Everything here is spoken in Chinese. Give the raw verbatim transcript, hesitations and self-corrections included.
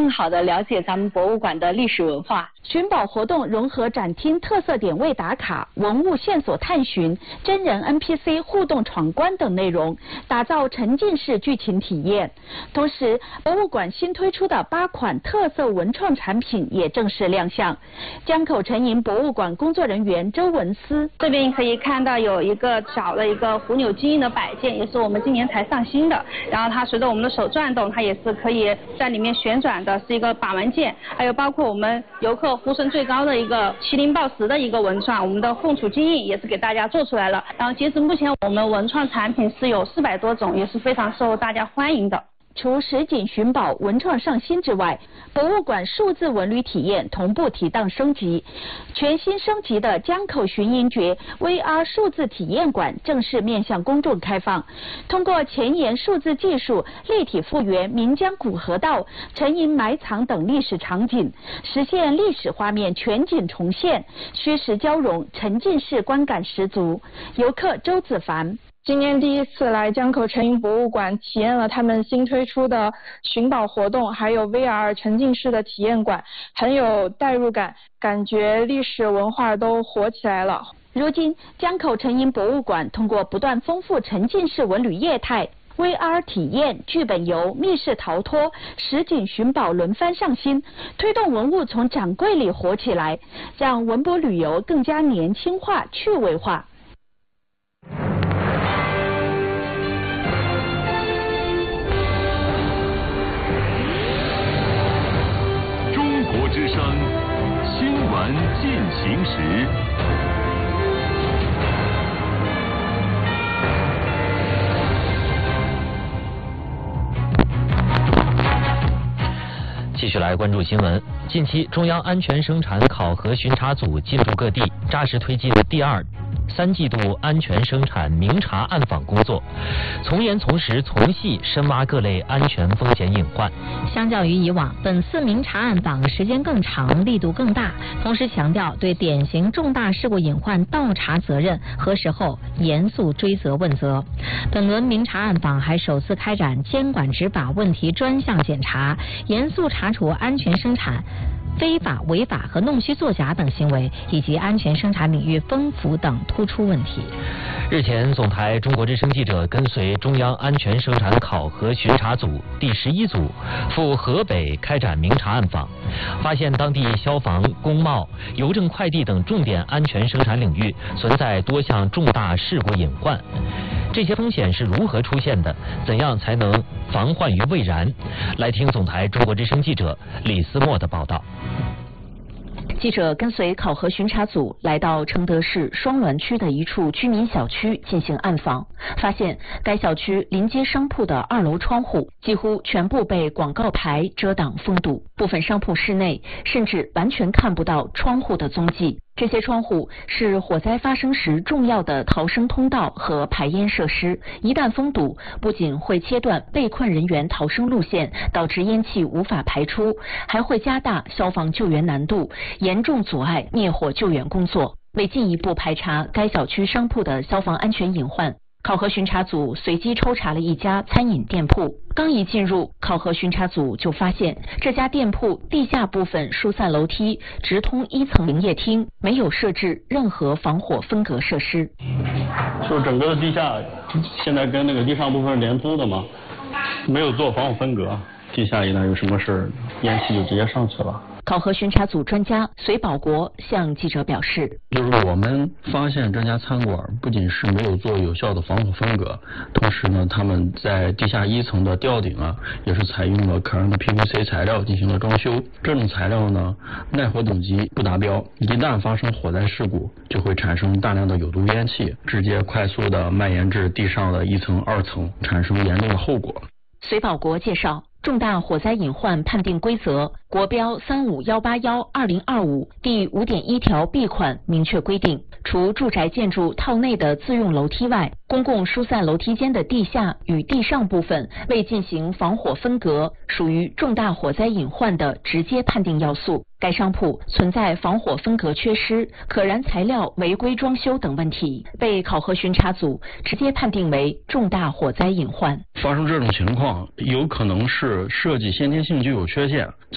更好的了解咱们博物馆的历史文化。 寻宝活动融合展厅特色点位打卡、文物线索探寻、真人 N P C 互动闯关等内容，打造沉浸式剧情体验。同时，博物馆新推出的八款特色文创产品也正式亮相。江口沉银博物馆工作人员周文思， 这边可以看到有一个小的一个虎钮金印的摆件，也是我们今年才上新的。然后它随着我们的手转动，它也是可以在里面旋转的，是一个把玩件。还有包括我们游客呼声最高的一个麒麟抱石的一个文创，我们的凤雏金印也是给大家做出来了。然后截止目前，我们文创产品是有四百多种，也是非常受大家欢迎的。 除实景寻宝、文创上新之外，博物馆数字文旅体验同步提档升级。全新升级的江口寻银诀 V R 数字体验馆正式面向公众开放。通过前沿数字技术，立体复原岷江古河道、沉银埋藏等历史场景，实现历史画面全景重现，虚实交融，沉浸式观感十足。游客周子凡。 今年第一次来江口沉银博物馆，体验了他们新推出的寻宝活动，还有 V R 沉浸式的体验馆，很有代入感，感觉历史文化都活起来了。 如今，江口沉银博物馆通过不断丰富沉浸式文旅业态。V R 体验、剧本游、密室逃脱、实景寻宝轮番上新，推动文物从展柜里活起来，让文博旅游更加年轻化、趣味化。 中国之声新闻进行时。 继续来关注新闻。近期，中央安全生产考核巡查组进驻各地，扎实推进第二、三季度安全生产明察暗访工作，从严从实从细深挖各类安全风险隐患。 相较于以往，本次明察暗访时间更长，力度更大，同时强调对典型重大事故隐患倒查责任，核实后严肃追责问责。本轮明察暗访还首次开展监管执法问题专项检查，严肃查处安全生产非法、违法和弄虚作假等行为，以及安全生产领域风伏等突出问题。 日前，总台中国之声记者跟随中央安全生产考核巡查组第十一组赴河北开展明察暗访，发现当地消防、工贸、邮政快递等重点安全生产领域存在多项重大事故隐患。这些风险是如何出现的？怎样才能防患于未然？来听总台中国之声记者李思墨的报道。 记者跟随考核巡查组来到承德市双滦区的一处居民小区进行暗访，发现该小区临街商铺的二楼窗户几乎全部被广告牌遮挡封堵，部分商铺室内甚至完全看不到窗户的踪迹。这些窗户是火灾发生时重要的逃生通道和排烟设施，一旦封堵，不仅会切断被困人员逃生路线，导致烟气无法排出，还会加大消防救援难度，严重阻碍灭火救援工作。为进一步排查该小区商铺的消防安全隐患，考核巡查组随机抽查了一家餐饮店铺。刚一进入，考核巡查组就发现这家店铺地下部分疏散楼梯直通一层营业厅，没有设置任何防火分隔设施。 就整个的地下现在跟那个地上部分是连通的嘛，没有做防火分隔，地下一旦有什么事，烟气就直接上去了。 考核巡查组专家隋保国向记者表示， 就是我们发现这家餐馆不仅是没有做有效的防火分隔，同时呢，他们在地下一层的吊顶啊，也是采用了可燃的 P V C 材料进行了装修。这种材料呢，耐火等级不达标，一旦发生火灾事故，就会产生大量的有毒烟气，直接快速的蔓延至地上的一层、二层，产生严重的后果。 隋保国介绍，重大火灾隐患判定规则国标三五幺八幺二零二五第五点一条 B 款明确规定，除住宅建筑套内的自用楼梯外，公共疏散楼梯间的地下与地上部分未进行防火分隔，属于重大火灾隐患的直接判定要素。该商铺存在防火分隔缺失、可燃材料违规装修等问题，被考核巡查组直接判定为重大火灾隐患。 发生这种情况，有可能是设计先天性就有缺陷，